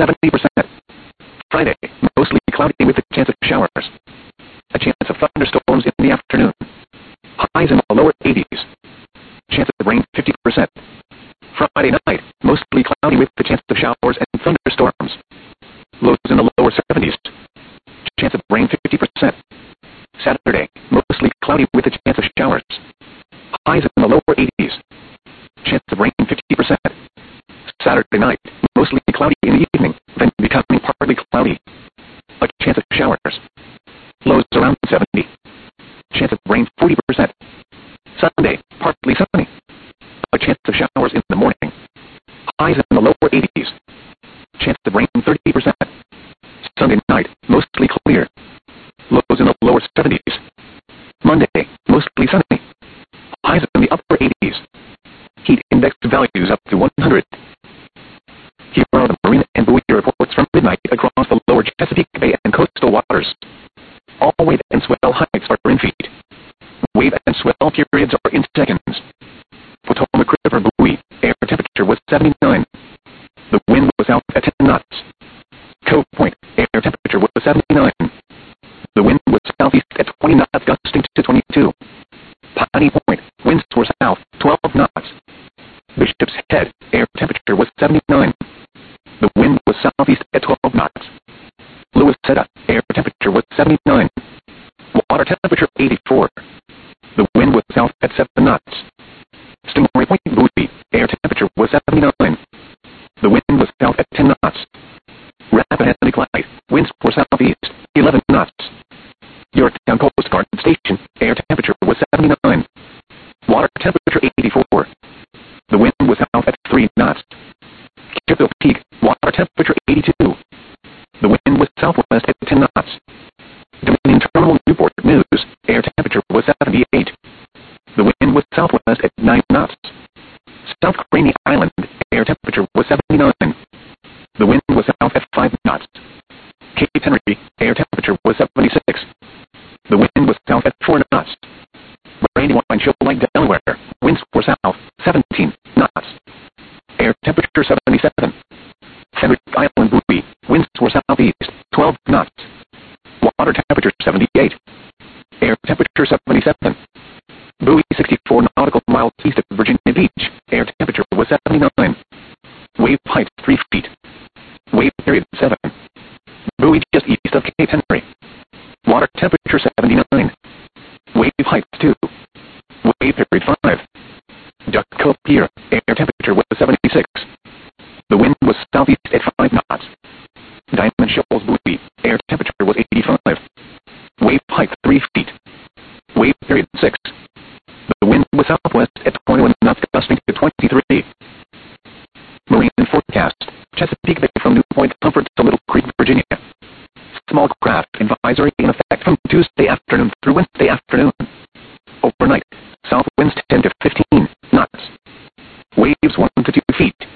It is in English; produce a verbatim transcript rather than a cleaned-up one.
seventy percent. Friday, mostly cloudy with a chance of showers. A chance of thunderstorms in the afternoon. Highs in the lower eighties. Chance of rain fifty percent. Friday night, mostly cloudy with a chance of showers and thunderstorms. Lows in the lower seventies. Chance of rain fifty percent. Saturday, mostly cloudy with a chance of showers. Highs in the lower eighties. Chance of rain fifty percent. Saturday night, mostly cloudy in the evening, then becoming partly cloudy. A chance of showers. Lows around seventy. Chance of rain forty percent. Sunday, partly sunny. A chance of showers in the morning. Highs in the lower eighties. Chance of rain thirty percent. Sunday night, mostly clear. Lows in the lower seventies. Monday, mostly sunny. Highs in the upper eighties. Heat index values up to one hundred. Here are the marine and buoy reports from midnight across the lower Chesapeake Bay and coastal waters. All wave and swell heights are in feet. Wave and swell periods are in seconds. Potomac River buoy, air temperature was seventy-nine. The wind was south at ten knots. Cove Point, air temperature was seventy-nine. The wind was southeast at twenty knots, gusting to twenty-two. Piney Point, winds were south, twelve knots. Bishop's Head, air temperature was seventy-nine. The wind was southeast at twelve knots. Louisetta, air temperature was seventy-nine. Water temperature eighty-four. The wind was south at seven knots. Stingray Point buoy, air temperature was seventy-nine. The wind was south at ten knots. Rappahannock Light, winds were southeast, eleven knots. Yorktown Coast Guard Station, air temperature was seventy-nine. Water temperature eighty-four. The wind was south at three knots. Kearville Peak, water temperature eighty-two. The wind was southwest at ten knots. Dominion Terminal Newport News, air temperature was seventy-eight. The wind was southwest at nine knots. South Craney Island, air temperature was seventy-nine. The wind was south at five knots. Cape Henry, air temperature was seventy-six. The wind was south at four knots. Brandywine Shoal Lake, Delaware, winds were south, seventeen knots. Air temperature seventy-seven. Frederick Island buoy, winds were southeast, twelve knots. Water temperature seventy-eight. Air temperature seventy-seven. Buoy sixty-four nautical miles east of Virginia Beach, air temperature was seventy-nine. Wave height three feet. Wave period seven. Buoy just east of Cape Henry. Water temperature seventy-nine. Wave height two. Wave period five. Duck Cove Pier, air temperature was seventy-six. The wind was southeast at five knots. Diamond Shoals buoy, air temperature was eighty-five. Wave height three feet. Wave period six. The wind was southwest at twenty-one knots, gusting to twenty-three. Marine forecast, Chesapeake Bay from New Point Comfort to Little Creek, Virginia. Small craft advisory in effect from Tuesday afternoon through Wednesday afternoon. Overnight, south winds ten to fifteen knots. Waves one to two feet.